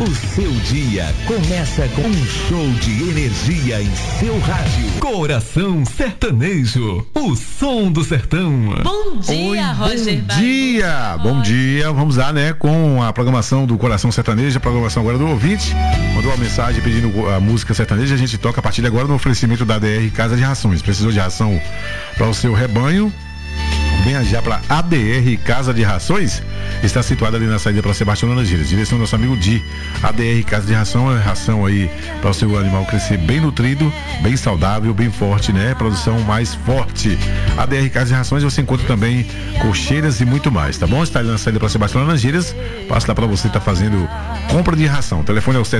O seu dia começa com um show de energia em seu rádio. Coração Sertanejo, o som do sertão. Bom dia, Roger. Bom dia, bom dia. Vamos lá, né, com a programação do Coração Sertanejo, a programação agora do ouvinte. Mandou uma mensagem pedindo a música sertaneja, a gente toca a partir de agora no oferecimento da ADR Casa de Rações. Precisou de ração para o seu rebanho? Venha já para ADR Casa de Rações, está situada ali na saída para Sebastião Laranjeiras, direção do nosso amigo Di. ADR Casa de Ração é ração aí para o seu animal crescer bem nutrido, bem saudável, bem forte, né? Produção mais forte. ADR Casa de Rações você encontra também cocheiras e muito mais, tá bom? Está ali na saída para Sebastião Laranjeiras, passa lá para você estar fazendo compra de ração. O telefone é o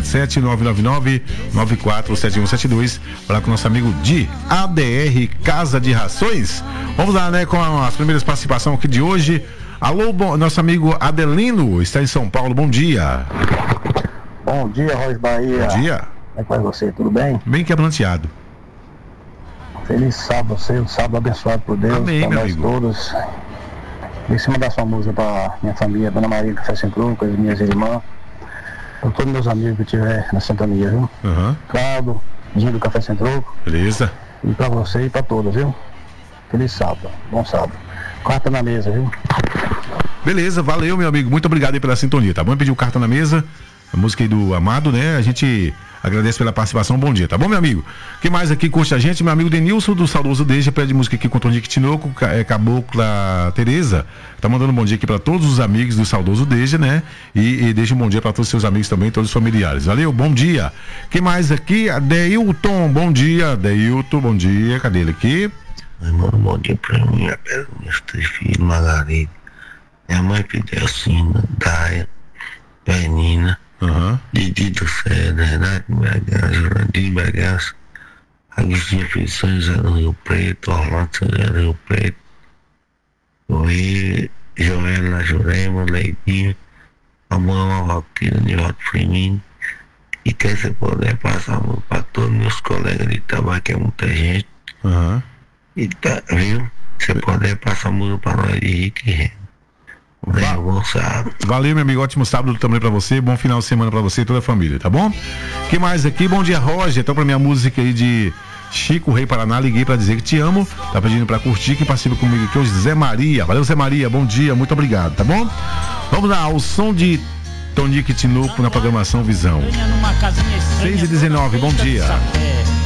77-999-947172, lá com o nosso amigo Di. ADR Casa de Rações. Vamos lá, né, com as primeiras participações aqui de hoje. Alô, nosso amigo Adelino está em São Paulo, bom dia. Bom dia, Roger Bahia. Bom dia. Como é que vai você? Tudo bem? Bem quebranteado. Feliz sábado, um sábado abençoado por Deus. Amém, para meu nós amigo. todos. Em cima da sua música para minha família, Dona Maria Café Sem Truco, as minhas irmãs, para todos meus amigos que tiver na sintonia, viu? Claudio, Dinho do Café Sem Truco. Beleza. E para você e para todos, viu? Feliz sábado, bom sábado. Carta na mesa, viu? Beleza, valeu, meu amigo. Muito obrigado aí pela sintonia, tá bom? Pediu carta na mesa, a música aí do Amado, né? A gente agradece pela participação, bom dia, tá bom, meu amigo? Quem mais aqui curte a gente? Meu amigo Denilson do Saudoso Deja, pede música aqui com o Tonico Tinoco, Cabocla Tereza, tá mandando um bom dia aqui pra todos os amigos do Saudoso Deja, né? E deixa um bom dia pra todos os seus amigos também, todos os familiares. Valeu, bom dia. Quem mais aqui? Deilton, bom dia. Deilton, bom dia. Cadê ele aqui? Bom dia pra mim, meus 3 filhos, Margarida, minha mãe Fidelcina, Daia, Penina, Didi do Céu, Renato Bergança, Jurandir Bergança, Agostinho Filho de São José do Rio Preto, Orlando São José do Rio Preto, Joel Jurema, Leitinho, Amor Roqueiro, Nivaldo Firmino, e quer se puder passar para todos meus colegas de trabalho, que é muita gente. E tá, viu? Você pode passar música pra nós de Rick e Reno. Bom sábado. Valeu, meu amigo. Ótimo sábado também pra você. Bom final de semana pra você e toda a família, tá bom? Quem mais aqui? Bom dia, Roger. Então, pra minha música aí de Chico Rei Paraná, liguei pra dizer que te amo. Tá pedindo pra curtir. Quem participa comigo aqui hoje, Zé Maria. Valeu, Zé Maria. Bom dia, muito obrigado, tá bom? Vamos lá, o som de Tonico Tinoco na programação Visão. 6h19, bom dia.